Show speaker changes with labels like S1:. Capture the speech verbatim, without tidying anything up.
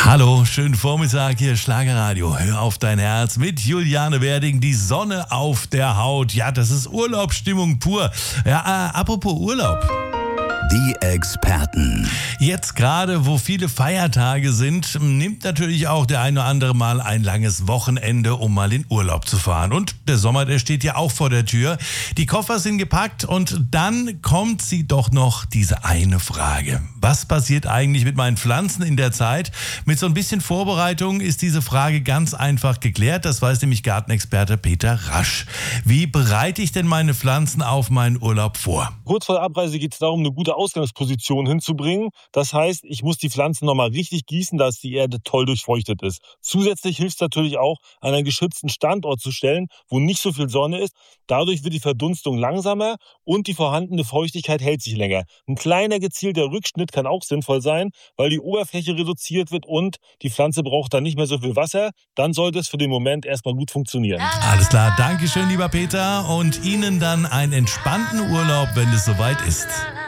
S1: Hallo, schönen Vormittag, hier Schlagerradio. Hör auf dein Herz mit Juliane Werding. Die Sonne auf der Haut. Ja, das ist Urlaubsstimmung pur. Ja, äh, apropos Urlaub.
S2: Die Experten.
S1: Jetzt gerade, wo viele Feiertage sind, nimmt natürlich auch der eine oder andere mal ein langes Wochenende, um mal in Urlaub zu fahren. Und der Sommer, der steht ja auch vor der Tür. Die Koffer sind gepackt und dann kommt sie doch noch diese eine Frage. Was passiert eigentlich mit meinen Pflanzen in der Zeit? Mit so ein bisschen Vorbereitung ist diese Frage ganz einfach geklärt. Das weiß nämlich Gartenexperte Peter Rasch. Wie bereite ich denn meine Pflanzen auf meinen Urlaub vor?
S3: Kurz vor der Abreise geht es darum, eine gute Ausgangsposition hinzubringen. Das heißt, ich muss die Pflanzen nochmal richtig gießen, dass die Erde toll durchfeuchtet ist. Zusätzlich hilft es natürlich auch, an einen geschützten Standort zu stellen, wo nicht so viel Sonne ist. Dadurch wird die Verdunstung langsamer und die vorhandene Feuchtigkeit hält sich länger. Ein kleiner gezielter Rückschnitt kann auch sinnvoll sein, weil die Oberfläche reduziert wird und die Pflanze braucht dann nicht mehr so viel Wasser. Dann sollte es für den Moment erstmal gut funktionieren.
S1: Alles klar, Dankeschön, lieber Peter. Und Ihnen dann einen entspannten Urlaub, wenn es soweit ist.